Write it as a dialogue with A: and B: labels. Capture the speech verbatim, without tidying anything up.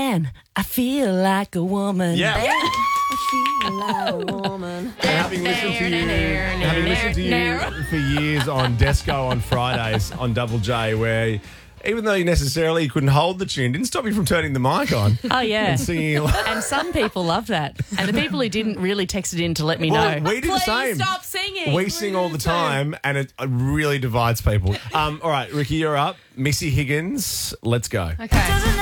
A: man, I feel like a woman.
B: Yeah.
A: I feel like a woman.
B: And having listened to you, having listened to you for years on Desco on Fridays on Double J, where even though you necessarily couldn't hold the tune, didn't stop you from turning the mic on.
A: Oh, yeah.
B: And singing.
A: And some people love that. And the people who didn't really texted in to let me
B: Well,
A: know.
B: we do the
A: Please
B: same.
A: stop singing.
B: We sing all the time, and it really divides people. Um, all right, Ricky, you're up. Missy Higgins, let's go.
C: Okay.